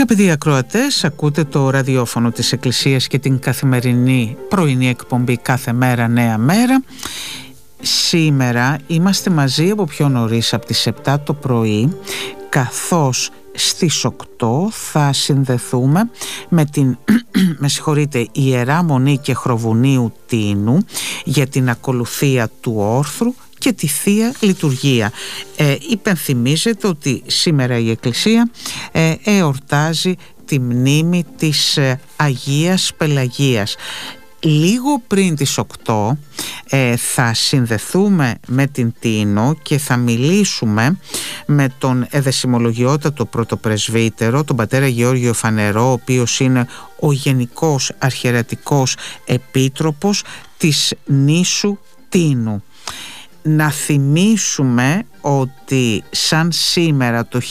Αγαπητοί ακροατές, ακούτε το ραδιόφωνο της Εκκλησίας και την καθημερινή πρωινή εκπομπή «Κάθε μέρα νέα μέρα». Σήμερα είμαστε μαζί από πιο νωρίς, από τις 7 το πρωί, καθώς στις 8 θα συνδεθούμε με την Ιερά Μονή και Χροβουνίου Τίνου για την ακολουθία του όρθρου και τη Θεία Λειτουργία. Υπενθυμίζεται ότι σήμερα η Εκκλησία εορτάζει τη μνήμη της Αγίας Πελαγίας. Λίγο πριν τις 8 θα συνδεθούμε με την Τίνο και θα μιλήσουμε με τον εδεσιμολογιότατο πρωτοπρεσβύτερο, τον πατέρα Γεώργιο Φανερό, ο οποίος είναι ο Γενικός Αρχιερατικός Επίτροπος της νήσου Τίνου. Να θυμίσουμε ότι σαν σήμερα το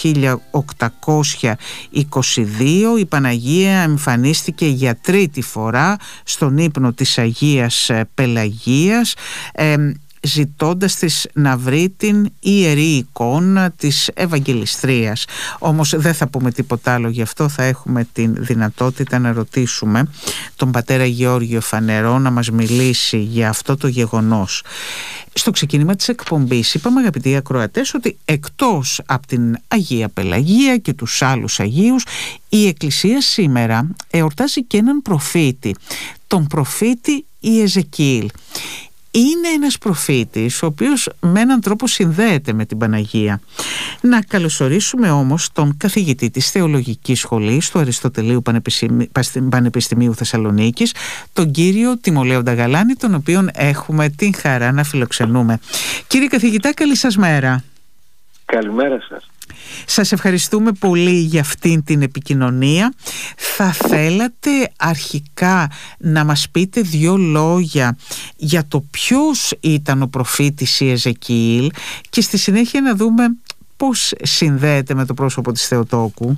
1822 η Παναγία εμφανίστηκε για τρίτη φορά στον ύπνο της Αγίας Πελαγίας, ζητώντας της να βρει την ιερή εικόνα της Ευαγγελιστρίας. Όμως δεν θα πούμε τίποτα άλλο γι' αυτό, θα έχουμε την δυνατότητα να ρωτήσουμε τον πατέρα Γεώργιο Φανερό να μας μιλήσει για αυτό το γεγονός. Στο ξεκίνημα της εκπομπής είπαμε, αγαπητοί ακροατές, ότι εκτός από την Αγία Πελαγία και τους άλλους Αγίους, η Εκκλησία σήμερα εορτάζει και έναν προφήτη, τον προφήτη Ιεζεκιήλ. Είναι ένας προφήτης ο οποίος με έναν τρόπο συνδέεται με την Παναγία. Να καλωσορίσουμε όμως τον καθηγητή της Θεολογικής Σχολής του Αριστοτελείου Πανεπιστημίου Θεσσαλονίκης, τον κύριο Τιμολέοντα Γαλάνη, τον οποίον έχουμε την χαρά να φιλοξενούμε. Κύριε καθηγητά, καλή σας μέρα. Καλημέρα σας. Σας ευχαριστούμε πολύ για αυτήν την επικοινωνία. Θα θέλατε αρχικά να μας πείτε δύο λόγια για το ποιος ήταν ο προφήτης Ιεζεκιήλ και στη συνέχεια να δούμε πώς συνδέεται με το πρόσωπο της Θεοτόκου.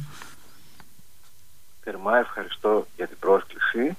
Θερμά ευχαριστώ για την πρόσκληση.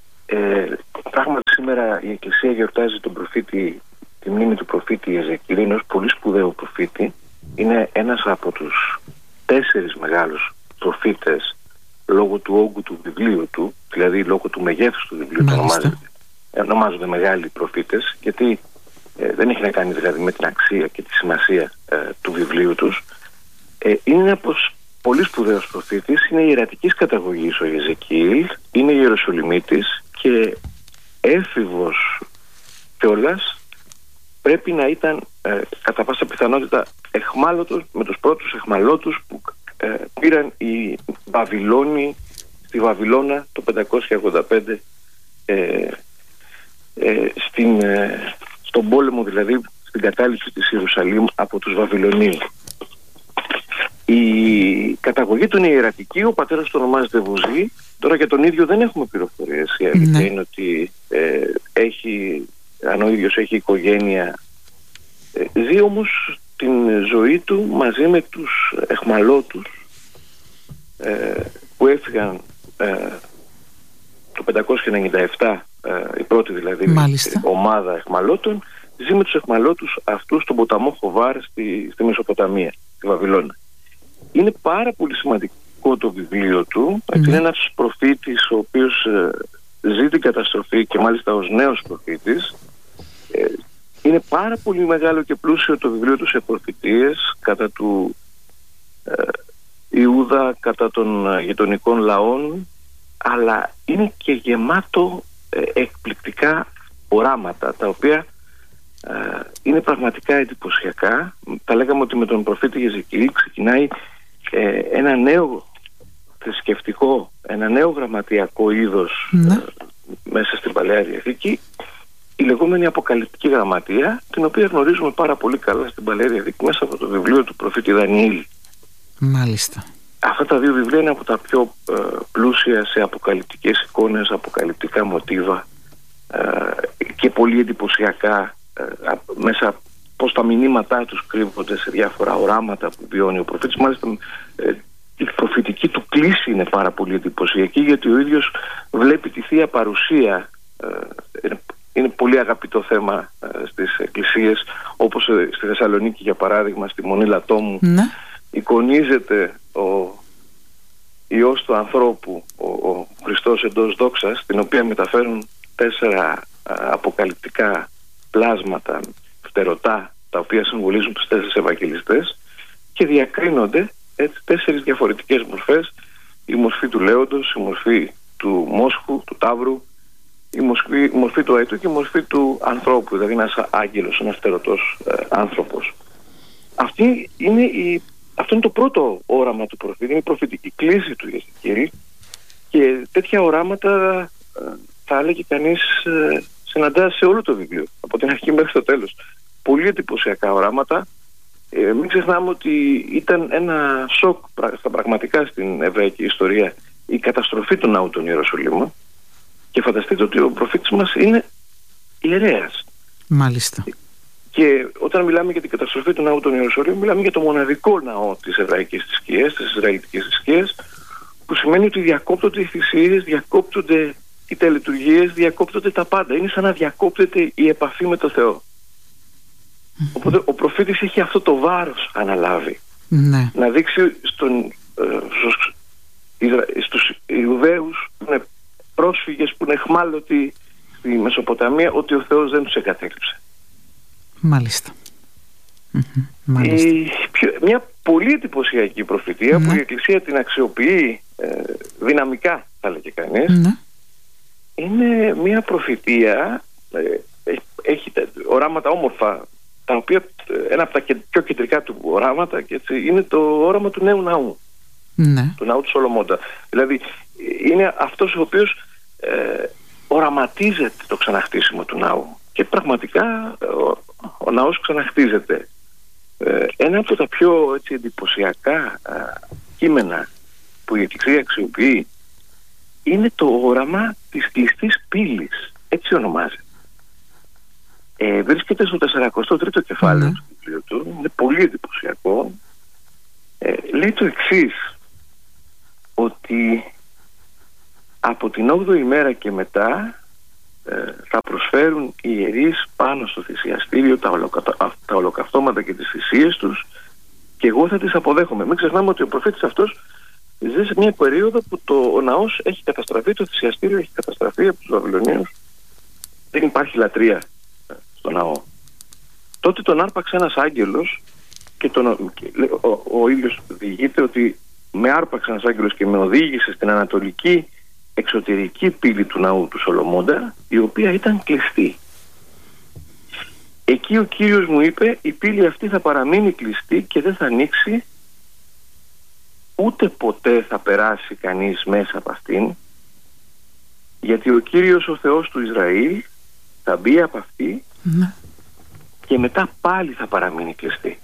Πράγματι σήμερα η Εκκλησία γιορτάζει τη μνήμη του προφήτη Ιεζεκιήλ, ενός πολύ σπουδαίου προφήτη. Είναι ένας από τους 4 μεγάλους προφήτες λόγω του όγκου του βιβλίου του, δηλαδή λόγω του μεγέθους του βιβλίου του ονομάζονται μεγάλοι προφήτες, γιατί δεν έχει να κάνει δηλαδή με την αξία και τη σημασία του βιβλίου τους. Είναι ένας πολύ σπουδαίος προφήτης, είναι ιερατικής καταγωγής ο Ιεζεκιήλ, είναι Ιεροσολυμίτης και έφηβος κιόλας. Πρέπει να ήταν κατά πάσα πιθανότητα εχμάλωτος με τους πρώτους εχμαλώτους που πήραν οι Βαβυλώνοι στη Βαβυλώνα το 585 στον πόλεμο, δηλαδή στην κατάληψη της Ιερουσαλήμ από τους Βαβυλωνίους. Η καταγωγή του είναι ιερατική, ο πατέρας του ονομάζεται Βουζή. Τώρα για τον ίδιο δεν έχουμε πληροφορίες. Η αλήθεια είναι ότι αν ο ίδιος έχει οικογένεια, ζει όμως την ζωή του μαζί με τους εχμαλώτους που έφυγαν το 597, η πρώτη δηλαδή ομάδα εχμαλώτων, ζει με τους εχμαλώτους αυτούς στον ποταμό Χοβάρ στη Μεσοποταμία, στη Βαβυλώνα. Είναι πάρα πολύ σημαντικό το βιβλίο του. Είναι ένας προφήτης ο οποίος ζει την καταστροφή και μάλιστα ως νέος προφήτης. Είναι πάρα πολύ μεγάλο και πλούσιο το βιβλίο του σε προφητείες κατά του Ιούδα, κατά των γειτονικών λαών, αλλά είναι και γεμάτο εκπληκτικά οράματα, τα οποία είναι πραγματικά εντυπωσιακά. Τα λέγαμε ότι με τον προφήτη Ιεζεκιήλ ξεκινάει ένα νέο θρησκευτικό, ένα νέο γραμματιακό είδος μέσα στην Παλαιά Διαθήκη, η λεγόμενη Αποκαλυπτική Γραμματεία, την οποία γνωρίζουμε πάρα πολύ καλά στην Παλαιά Διαθήκη μέσα από το βιβλίο του προφήτη Δανιήλ. Μάλιστα. Αυτά τα δύο βιβλία είναι από τα πιο πλούσια σε αποκαλυπτικές εικόνες, αποκαλυπτικά μοτίβα και πολύ εντυπωσιακά μέσα πως τα μηνύματά τους κρύβονται σε διάφορα οράματα που βιώνει ο προφήτης. Μάλιστα η προφητική του κλίση είναι πάρα πολύ εντυπωσιακή, γιατί ο ίδιος βλέπει τη Θεία Παρουσία. Είναι πολύ αγαπητό θέμα στις εκκλησίες, όπως στη Θεσσαλονίκη για παράδειγμα, στη Μονή Λατόμου, εικονίζεται Υιός του ανθρώπου, ο Χριστός εντός δόξας, την οποία μεταφέρουν 4 αποκαλυπτικά πλάσματα φτερωτά, τα οποία συμβολίζουν τους 4 Ευαγγελιστές, και διακρίνονται έτσι 4 διαφορετικές μορφές: η μορφή του λέοντος, η μορφή του μόσχου, του ταύρου, η μορφή του αετού και η μορφή του ανθρώπου, δηλαδή ένας άγγελος, ένας φτερωτός άνθρωπος. Αυτό είναι το πρώτο όραμα του προφήτη, είναι η προφητική κλίση του Ιεζεκιήλ, και τέτοια οράματα θα έλεγε κανείς συναντά σε όλο το βιβλίο, από την αρχή μέχρι το τέλος. Πολύ εντυπωσιακά οράματα. Μην ξεχνάμε ότι ήταν ένα σοκ στα πραγματικά στην εβραϊκή ιστορία η καταστροφή του ναού των Ιεροσολύμων, και φανταστείτε ότι ο προφήτης μας είναι ιερέας. Μάλιστα. Και όταν μιλάμε για την καταστροφή του ναού των Ιεροσολύμων, μιλάμε για το μοναδικό ναό της εβραϊκής θρησκείας, της ισραηλιτικής θρησκείας, που σημαίνει ότι διακόπτονται οι θυσίες, διακόπτονται οι τελετουργίες, διακόπτονται τα πάντα. Είναι σαν να διακόπτεται η επαφή με το Θεό. Οπότε ο προφήτης έχει αυτό το βάρος αναλάβει. Ναι. Να δείξει στους Ιουδαίους που είναι πρόσφυγες, που είναι εχμάλωτοι στη Μεσοποταμία, ότι ο Θεός δεν τους εγκατέλειψε. Μάλιστα. Μια πολύ εντυπωσιακή προφητεία, που η Εκκλησία την αξιοποιεί δυναμικά, θα λέγε κανείς. Είναι μια προφητεία, έχει οράματα όμορφα, τα οποία ένα από τα πιο κεντρικά του οράματα, και έτσι, είναι το όραμα του νέου ναού, του ναού του Σολομώντα. Δηλαδή είναι αυτός ο οποίος οραματίζεται το ξαναχτίσιμο του ναού, και πραγματικά ο ναός ξαναχτίζεται. Ένα από τα πιο εντυπωσιακά κείμενα που η Εκκλησία αξιοποιεί είναι το όραμα της κλειστής πύλης, έτσι ονομάζεται. Βρίσκεται στο 43ο κεφάλαιο του βιβλίου του, είναι πολύ εντυπωσιακό. Λέει το εξής, ότι από την 8η μέρα και μετά θα προσφέρουν οι ιερείς πάνω στο θυσιαστήριο τα ολοκαυτώματα και τις θυσίες τους, και εγώ θα τις αποδέχομαι. Μην ξεχνάμε ότι ο προφήτης αυτός ζει σε μια περίοδο που ο ναός έχει καταστραφεί, το θυσιαστήριο έχει καταστραφεί από τους Βαβυλωνίους, δεν υπάρχει λατρεία στο ναό. Τότε τον άρπαξε ένας άγγελος, και ο ίδιος διηγείται ότι με άρπαξε ένας άγγελος και με οδήγησε στην ανατολική εξωτερική πύλη του ναού του Σολομώντα, η οποία ήταν κλειστή. Εκεί ο Κύριος μου είπε, η πύλη αυτή θα παραμείνει κλειστή και δεν θα ανοίξει, ούτε ποτέ θα περάσει κανείς μέσα από αυτήν, γιατί ο Κύριος ο Θεός του Ισραήλ θα μπει από αυτή και μετά πάλι θα παραμείνει κλειστή.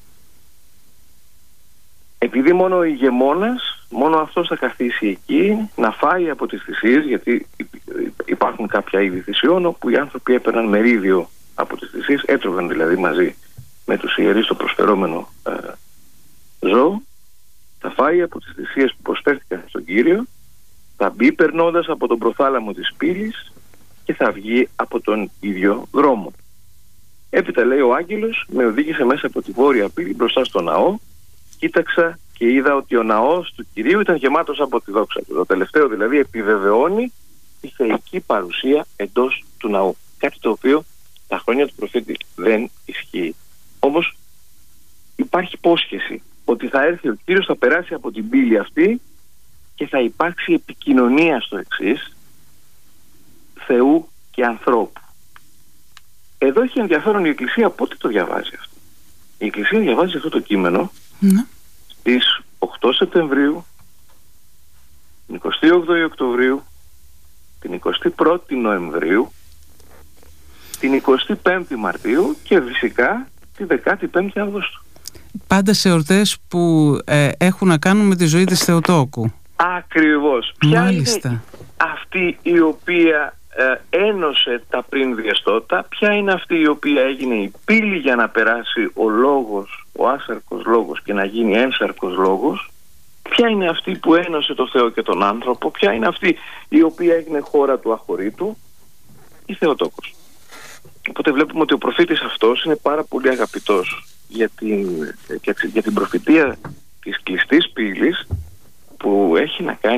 Επειδή μόνο ο ηγεμόνας, μόνο αυτός θα καθίσει εκεί να φάει από τις θυσίες, γιατί υπάρχουν κάποια είδη θυσιών όπου οι άνθρωποι έπαιρναν μερίδιο από τις θυσίες, έτρωγαν δηλαδή μαζί με τους ιερείς το προσφερόμενο ζώο, θα φάει από τις θυσίες που προσφέρθηκαν στον Κύριο, θα μπει περνώντας από τον προθάλαμο της πύλης και θα βγει από τον ίδιο δρόμο. Έπειτα, λέει, ο άγγελος με οδήγησε μέσα από τη βόρεια πύλη μπροστά στο ναό. Κοίταξα και είδα ότι ο ναός του Κυρίου ήταν γεμάτος από τη δόξα του. Το τελευταίο δηλαδή επιβεβαιώνει τη θεϊκή παρουσία εντός του ναού. Κάτι το οποίο τα χρόνια του προφήτη δεν ισχύει. Όμως υπάρχει υπόσχεση ότι θα έρθει ο Κύριος, θα περάσει από την πύλη αυτή και θα υπάρξει επικοινωνία στο εξής, Θεού και ανθρώπου. Εδώ έχει ενδιαφέρον η Εκκλησία πότε το διαβάζει αυτό. Η Εκκλησία διαβάζει αυτό το κείμενο στις 8 Σεπτεμβρίου, την 28η Οκτωβρίου, την 21η Νοεμβρίου, την 25η Μαρτίου και φυσικά τη 15η Αυγούστου. Πάντα σε εορτές που έχουν να κάνουν με τη ζωή της Θεοτόκου. Ακριβώς. Ποια είναι αυτή η οποία ένωσε τα πριν διαστότα, ποια είναι αυτή η οποία έγινε η πύλη για να περάσει ο λόγος, ο άσαρκος λόγος, και να γίνει ένσαρκος λόγος, ποια είναι αυτή που ένωσε το Θεό και τον άνθρωπο, ποια είναι αυτή η οποία έγινε χώρα του αχωρήτου, η Θεοτόκος. Οπότε βλέπουμε ότι ο προφήτης αυτός είναι πάρα πολύ αγαπητός για την προφητεία της κλειστής πύλης, που έχει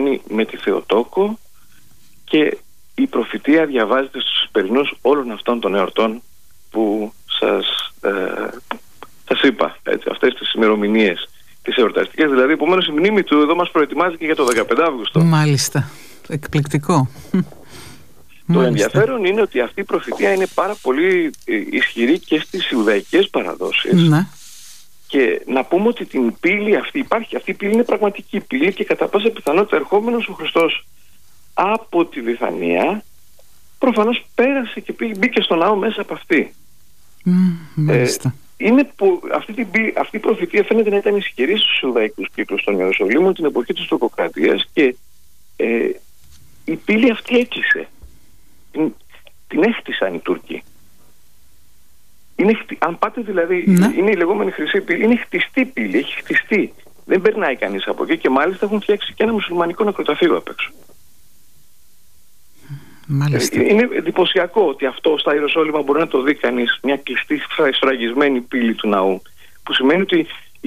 κάνει με τη Θεοτόκο, και η προφητεία διαβάζεται στους Ισπερινούς όλων αυτών των εορτών που σας είπα, έτσι, αυτές τις ημερομηνίες τις εορταστικές. Δηλαδή, επομένως, η μνήμη του εδώ μας προετοιμάζει και για το 15 Αύγουστο. Μάλιστα. Εκπληκτικό. Το ενδιαφέρον είναι ότι αυτή η προφητεία είναι πάρα πολύ ισχυρή και στις Ιουδαϊκές παραδόσεις. Ναι. Και να πούμε ότι την πύλη αυτή υπάρχει. Αυτή η πύλη είναι πραγματική πύλη και κατά πάσα πιθανότητα ερχόμενος ο Χριστός από τη Βιθανία, προφανώς πέρασε και μπήκε στο ναό μέσα από αυτή. Μάλιστα. Αυτή η προφητεία φαίνεται να ήταν ισχυρή στους Ιουδαϊκούς κύκλους των Ιεροσολύμων την εποχή της Τουρκοκρατίας, και η πύλη αυτή έκλεισε. Την έχτισαν οι Τούρκοι. Αν πάτε δηλαδή, είναι η λεγόμενη χρυσή πύλη, είναι χτιστή πύλη, έχει χτιστεί. Δεν περνάει κανείς από εκεί, και μάλιστα έχουν φτιάξει και ένα μουσουλμανικό νεκροταφείο απ' έξω. Μάλιστα. Είναι εντυπωσιακό ότι αυτό στα Ιεροσόλυμα μπορεί να το δει κανείς, μια κλειστή σφραγισμένη πύλη του ναού, που σημαίνει ότι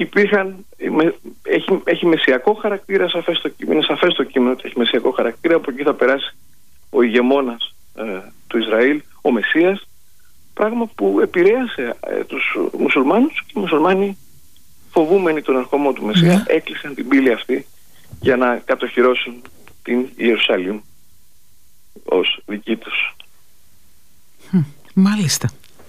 έχει μεσσιακό χαρακτήρα, είναι σαφές το κείμενο ότι έχει μεσσιακό χαρακτήρα. Από εκεί θα περάσει ο ηγεμόνας του Ισραήλ, ο Μεσσίας, πράγμα που επηρέασε τους μουσουλμάνους, και οι μουσουλμάνοι, φοβούμενοι τον ερχομό του Μεσσία, έκλεισαν την πύλη αυτή για να κατοχυρώσουν την Ιερουσαλήμ ως δική τους. Μάλιστα.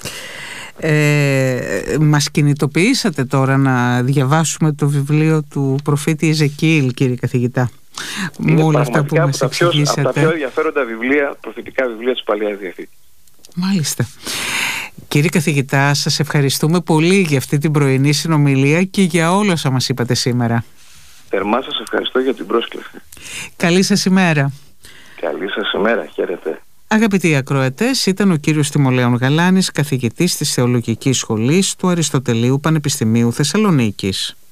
Μας κινητοποιήσατε τώρα να διαβάσουμε το βιβλίο του προφήτη Εζεκίηλ, κύριε καθηγητά. Είναι όλα αυτά που μας εξηγήσατε. Από τα πιο ενδιαφέροντα προφητικά βιβλία της Παλαιάς Διαθήκης. Μάλιστα. Κύριε καθηγητά, σας ευχαριστούμε πολύ για αυτή την πρωινή συνομιλία και για όλα όσα μας είπατε σήμερα. Θερμά σας ευχαριστώ για την πρόσκληση. Καλή σας ημέρα. Καλή σας ημέρα, χαίρετε. Αγαπητοί ακροατές, ήταν ο κύριος Τιμολέων Γαλάνης, καθηγητής της Θεολογικής Σχολής του Αριστοτελείου Πανεπιστημίου Θεσσαλονίκης.